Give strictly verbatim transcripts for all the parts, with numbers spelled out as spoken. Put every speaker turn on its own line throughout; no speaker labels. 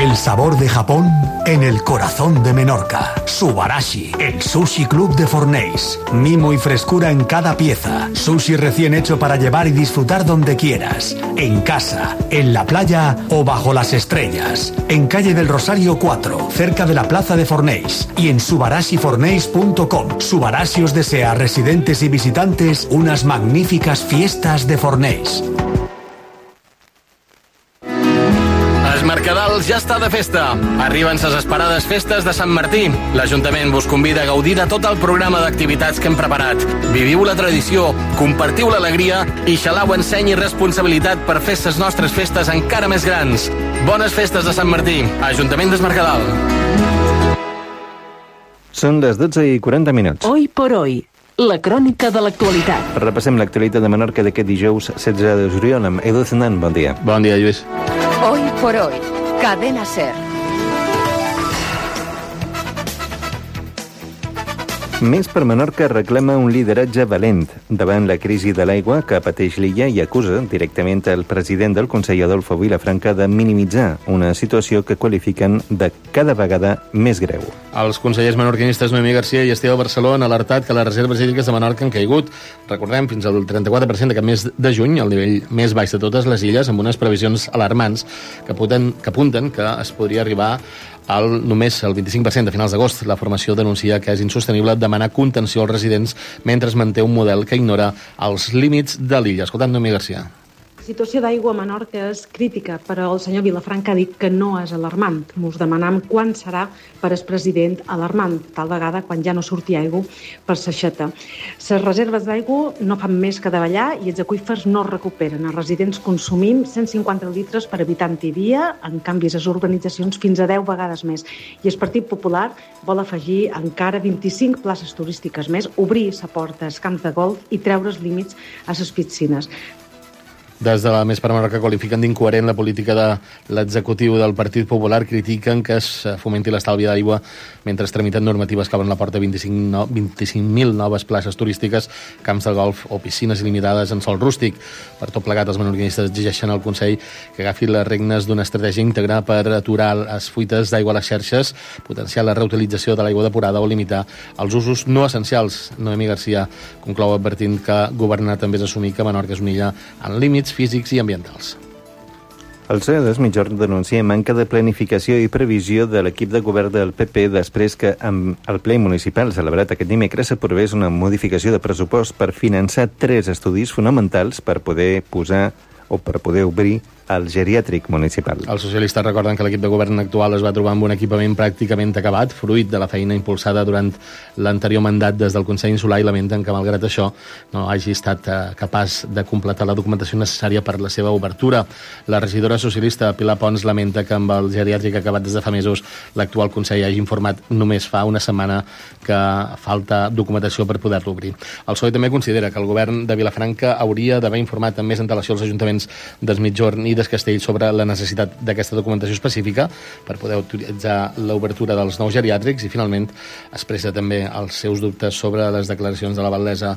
El sabor de Japón en el corazón de Menorca. Subarashi, el sushi club de Fornells. Mimo y frescura en cada pieza. Sushi recién hecho para llevar y disfrutar donde quieras. En casa, en la playa o bajo las estrellas. En calle del Rosario cuatro, cerca de la plaza de Fornells. Y en subarashi fornells punto com. Subarashi os desea a residentes y visitantes unas magníficas fiestas de Fornells.
Es Mercadal ja està de festa. Arriben ses esperades festes de Sant Martí. L'Ajuntament vos convida a gaudir de tot el programa d'activitats que hem preparat. Viviu la tradició, compartiu l'alegria i xalau enseny i responsabilitat per fer ses nostres festes encara més grans. Bones festes de Sant Martí. Ajuntament d'Es Mercadal.
Són les dotze i quaranta minuts.
Hoy por hoy, la crònica de l'actualitat.
Repassem l'actualitat de Menorca d'aquest dijous setze de juliol amb Edu Zenan. Bon dia.
Bon dia, Lluís.
Hoy por hoy, Cadena SER.
Més per Menorca reclama un lideratge valent davant la crisi de l'aigua que pateix l'illa i acusa directament el president del Consell, Adolfo Vilafranca, de minimitzar una situació que qualifiquen de cada vegada més greu.
Els consellers menorquinistes Noemí Garcia i Esteve Barceló han alertat que les reserves hídriques de Menorca han caigut, recordem, fins al trenta-quatre per cent d'aquest mes de juny, el nivell més baix de totes les illes, amb unes previsions alarmants que apunten que, apunten que es podria arribar al només el vint-i-cinc per cent de finals d'agost. La formació denuncia que és insostenible demanar contenció als residents mentre es manté un model que ignora els límits de l'illa. Escoltant Noemí Garcia.
La situació d'aigua a Menorca és crítica, però el senyor Vilafranca ha dit que no és alarmant. Mos demanam quan serà per el president alarmant, tal vegada quan ja no surti aigua per s'aixeta. Les reserves d'aigua no fan més que davallar i els aqüífers no es recuperen. Els residents consumim cent cinquanta litres per habitant i dia, en canvi les urbanitzacions fins a deu vegades més. I el Partit Popular vol afegir encara vint-i-cinc places turístiques més, obrir la porta als camps de golf i treure els límits a les piscines.
Des de la Més per Menorca qualifiquen d'incoherent la política de l'executiu del Partit Popular, critiquen que es fomenti l'estalvi d'aigua mentre es tramiten normatives que obren la porta a vint-i-cinc mil noves places turístiques, camps de golf o piscines il·limitades en sòl rústic. Per tot plegat, els menorquinistes exigeixen al Consell que agafi les regnes d'una estratègia íntegra per aturar les fuites d'aigua a les xarxes, potenciar la reutilització de l'aigua depurada o limitar els usos no essencials. Noemí Garcia conclou advertint que governar també és assumir que Menorca és una illa en límits físics i ambientals.
El C E D Migjorn denuncia manca de planificació i previsió de l'equip de govern del P P després que amb el ple municipal celebrat aquest dimecres s'aprovés una modificació de pressupost per finançar tres estudis fonamentals per poder posar o per poder obrir el geriàtric municipal.
Els socialistes recorden que l'equip de govern actual es va trobar amb un equipament pràcticament acabat, fruit de la feina impulsada durant l'anterior mandat des del Consell Insular, i lamenten que, malgrat això, no hagi estat eh, capaç de completar la documentació necessària per la seva obertura. La regidora socialista Pilar Pons lamenta que amb el geriàtric acabat des de fa mesos l'actual Consell hagi informat només fa una setmana que falta documentació per poder-lo obrir. El P S O E també considera que el govern de Vilafranca hauria d'haver informat amb més antelació els ajuntaments d'Es Migjorn i d'Es Castell sobre la necessitat d'aquesta documentació específica per poder autoritzar l'obertura dels nous geriàtrics, i finalment expressa també els seus dubtes sobre les declaracions de la batllessa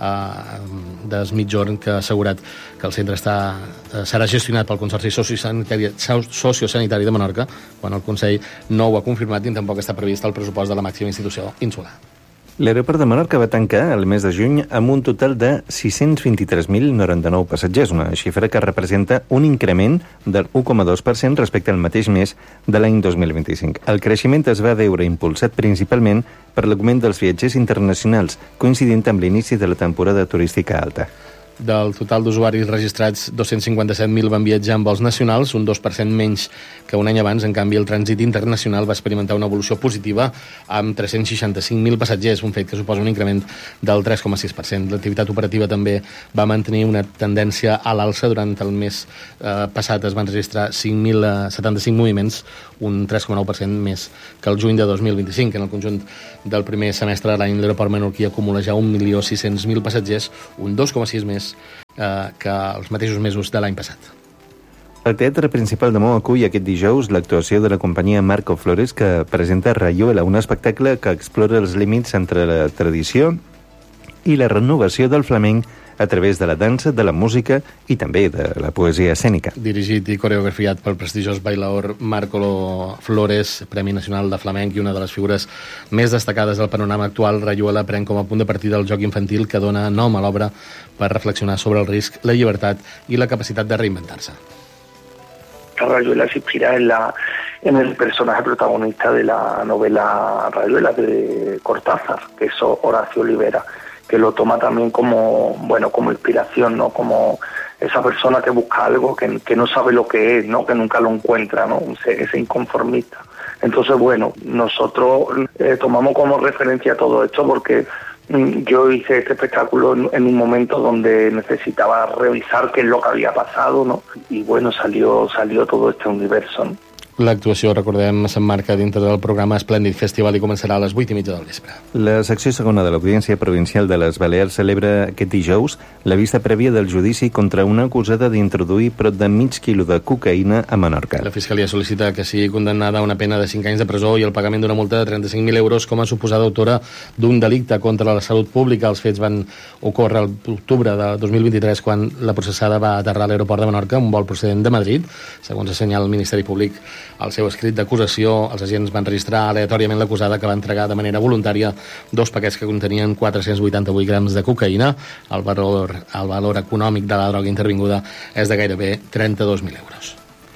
eh, d'Es Migjorn, que ha assegurat que el centre està, eh, serà gestionat pel Consorci Sociosanitari, Sociosanitari de Menorca, quan el Consell no ho ha confirmat i tampoc està previst el pressupost de la màxima institució insular.
L'aeroport de Menorca va tancar el mes de juny amb un total de sis-cents vint-i-tres mil noranta-nou passatgers, una xifra que representa un increment del u coma dos per cent respecte al mateix mes de l'any dos mil vint-i-cinc. El creixement es va veure impulsat principalment per l'augment dels viatgers internacionals, coincidint amb l'inici de la temporada turística alta.
Del total d'usuaris registrats, dos-cents cinquanta-set mil van viatjar en vols nacionals, un dos per cent menys que un any abans. En canvi, el trànsit internacional va experimentar una evolució positiva amb tres-cents seixanta-cinc mil passatgers, un fet que suposa un increment del tres coma sis per cent. L'activitat operativa també va mantenir una tendència a l'alça. Durant el mes eh, passat es van registrar cinc mil setanta-cinc moviments, un tres coma nou per cent més que el juny de dos mil vint-i-cinc. En el conjunt del primer semestre de l'any, l'aeroport menorquí acumula ja un milió sis-cents mil passatgers, un dos coma sis més eh, que els mateixos mesos de l'any passat.
El Teatre Principal de Mó acull aquest dijous l'actuació de la companyia Marco Flores, que presenta Rayuela, un espectacle que explora els límits entre la tradició i la renovació del flamenc a través de la dansa, de la música i també de la poesia escènica.
Dirigit i coreografiat pel prestigiós bailaor Marco Flores, Premi Nacional de Flamenc i una de les figures més destacades del panorama actual, Rayuela pren com a punt de partida el joc infantil que dona nom a l'obra per reflexionar sobre el risc, la llibertat i la capacitat de reinventar-se.
Rayuela se inspira en, la, en el personaje protagonista de la novela Rayuela de Cortázar, que es Horacio Olivera, que lo toma también como, bueno, como inspiración, ¿no? Como esa persona que busca algo, que, que no sabe lo que es, ¿no? Que nunca lo encuentra, ¿no? Ese, ese inconformista. Entonces, bueno, nosotros eh, tomamos como referencia todo esto porque mm, yo hice este espectáculo en, en un momento donde necesitaba revisar qué es lo que había pasado, ¿no? Y bueno, salió, salió todo este universo, ¿no?
L'actuació, recordem, s'emmarca dintre del programa Esplèndid Festival i començarà a les vuit i mitja del vespre.
La secció segona de l'Audiència Provincial de les Balears celebra aquest dijous la vista prèvia del judici contra una acusada d'introduir prop de mig quilo de cocaïna a Menorca.
La Fiscalia sol·licita que sigui condemnada a una pena de cinc anys de presó i el pagament d'una multa de trenta-cinc mil euros com a suposada autora d'un delicte contra la salut pública. Els fets van ocórrer l'octubre de dos mil vint-i-tres, quan la processada va aterrar a l'aeroport de Menorca, un vol procedent de Madrid. Segons assenyala el Ministeri Públic, al seu escrit d'acusació, els agents van registrar aleatòriament l'acusada, que va entregar de manera voluntària dos paquets que contenien quatre-cents vuitanta-vuit grams de cocaïna. El valor, el valor econòmic de la droga intervinguda és de gairebé trenta-dos mil euros.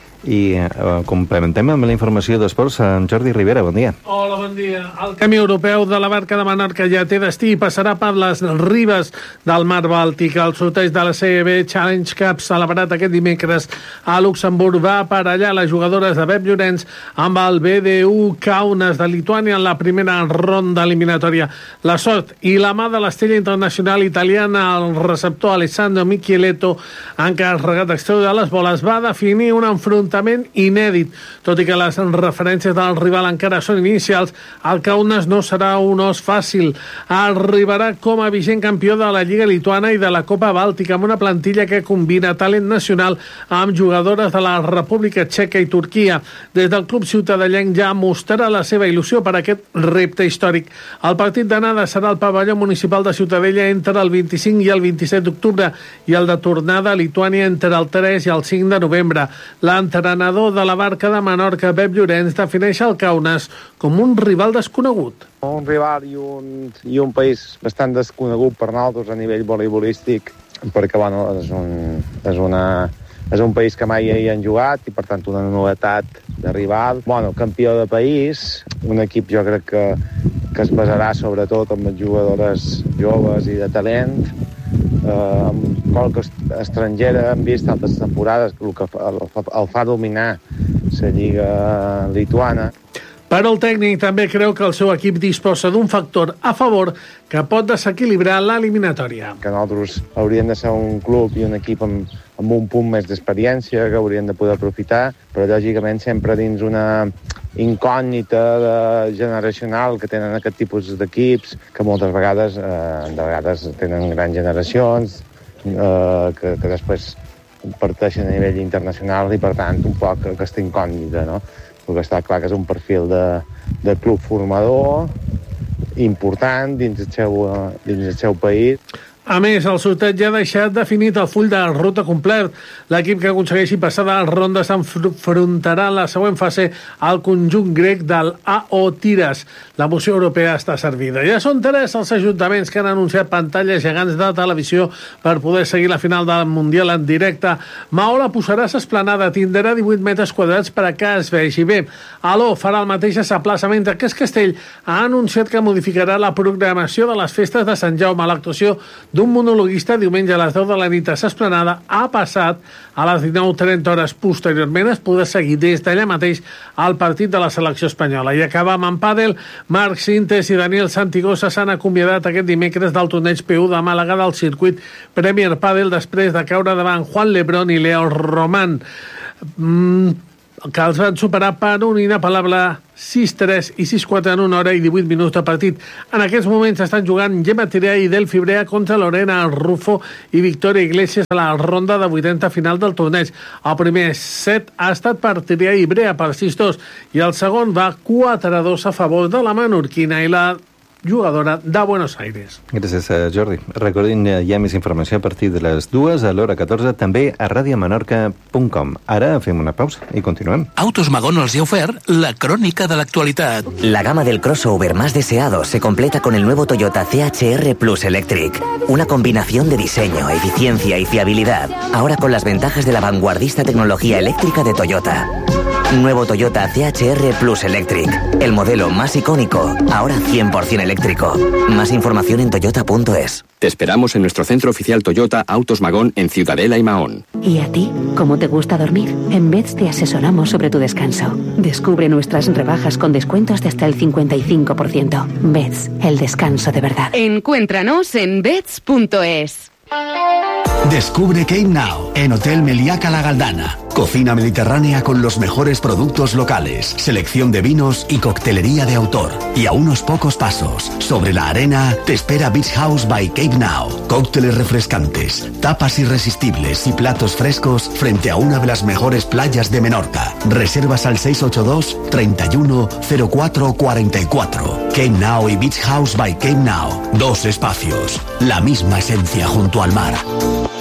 I eh, complementem amb la informació d'esports amb Jordi Rivera. Bon dia.
Hola, bon dia. El camí europeu de la barca de Menorca ja té destí i passarà per les ribes del mar Bàltic. El sorteig de la C E B Challenge Cup, celebrat aquest dimecres a Luxemburg, va aparellar les jugadores de Pep Llorenç amb el B D U Kaunas de Lituània en la primera ronda eliminatòria. La sort i la mà de l'estrella internacional italiana, el receptor Alessandro Micheletto, encarregat d'extreure les boles, va definir un enfrontament inèdit. Tot i que les referències del rival encara són inicials, el Kaunas no serà un os fàcil. Arribarà com a vigent campió de la Lliga Lituana i de la Copa Bàltica, amb una plantilla que combina talent nacional amb jugadores de la República Txeca i Turquia. Des del club ciutadellenc ja mostrarà la seva il·lusió per aquest repte històric. El partit d'anada serà al pavelló municipal de Ciutadella entre el vint-i-cinc i el vint-i-set d'octubre i el de tornada a Lituània entre el tres i el cinc de novembre. L'entrenador de la barca de Menorca, Pep Llorenç, defineix el Kaunas com un rival desconegut.
Un rival i un, i un país bastant desconegut per nosaltres a nivell voleibolístic, perquè bueno, és, un, és, una, és un país que mai hi han jugat i per tant una novetat de rival. Bueno, campió de país, un equip jo crec que, que es basarà sobretot en les jugadores joves i de talent, eh, amb qualque estrangera hem vist altres temporades el que el, el fa dominar la lliga lituana.
Però el tècnic també creu que el seu equip disposa d'un factor a favor que pot desequilibrar l'eliminatòria.
Que nosaltres hauríem de ser un club i un equip amb, amb un punt més d'experiència que hauríem de poder aprofitar, però lògicament sempre dins una incògnita de generacional que tenen aquest tipus d'equips, que moltes vegades, eh, de vegades tenen grans generacions, eh, que, que després parteixen a nivell internacional i per tant un poc aquesta incògnita, no? Perquè està clar que és un perfil de, de club formador important dins el seu, dins el seu país.
A més, el sorteig ja ha deixat definit el full de ruta complet. L'equip que aconsegueixi passar de les rondes s'enfrontarà en la següent fase al conjunt grec del A O Tiras. La moció europea està servida. Ja són tres els ajuntaments que han anunciat pantalles gegants de televisió per poder seguir la final del Mundial en directe. Maó la posarà a l'esplanada, tindrà divuit metres quadrats per a que es vegi bé. Aló farà el mateix a sa plaça, mentre que Castell ha anunciat que modificarà la programació de les festes de Sant Jaume. L'actuació d'un monologuista diumenge a les deu de la nit a l'esplanada ha passat a les dinou trenta hores. Posteriorment es podrà seguir des d'allà mateix el partit de la selecció espanyola. I acabam amb pàdel. Marc Sintes i Daniel Santigosa s'han acomiadat aquest dimecres del torneig P u de Màlaga del circuit Premier Pàdel després de caure davant Juan Lebrón i Leo Román, mm, que els van superar per un inapel·lable sis tres i sis quatre en una hora i divuit minuts de partit. En aquests moments estan jugant Gemma Tirea i Delphi Brea contra Lorena Rufo i Victoria Iglesias a la ronda de vuitanta final del torneig. El primer set ha estat per Tirea i Brea per sis dos i el segon va quatre dos a favor de la menorquina i la jugadora de Buenos Aires.
Gràcies, Jordi. Recordin, hi ha més informació a partir de les dues a l'hora catorze, també a radiomenorca punt com. Ara fem una pausa i continuem.
Autos Magón els ha ofert la crònica de l'actualitat.
La gama del crossover más deseado se completa con el nuevo Toyota C H R Plus Electric. Una combinación de diseño, eficiencia y fiabilidad. Ahora con las ventajas de la vanguardista tecnología eléctrica de Toyota. Nuevo Toyota C H R Plus Electric. El modelo más icónico, ahora cien por ciento eléctrico. Más información en toyota punto es.
Te esperamos en nuestro centro oficial Toyota Autos Magón en Ciudadela y Mahón.
¿Y a ti? ¿Cómo te gusta dormir? En Beds te asesoramos sobre tu descanso. Descubre nuestras rebajas con descuentos de hasta el cincuenta y cinco por ciento. Beds, el descanso de verdad.
Encuéntranos en beds punto es.
Descubre Cape Now en Hotel Meliaca La Galdana. Cocina mediterránea con los mejores productos locales, selección de vinos y coctelería de autor. Y a unos pocos pasos, sobre la arena, te espera Beach House by Cape Now. Cócteles refrescantes, tapas irresistibles y platos frescos frente a una de las mejores playas de Menorca. Reservas al seis ocho dos, treinta y uno, cero cuatro cuarenta y cuatro. Cape Now y Beach House by Cape Now. Dos espacios, la misma esencia junto al mar.